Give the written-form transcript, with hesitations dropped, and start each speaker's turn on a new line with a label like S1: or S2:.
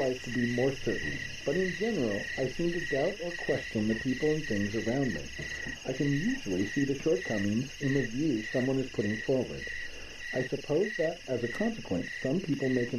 S1: strive to be more certain, but in general, I seem to doubt or question the people and things around me. I can usually see the shortcomings in the views someone is putting forward. I suppose that, as a consequence, some people make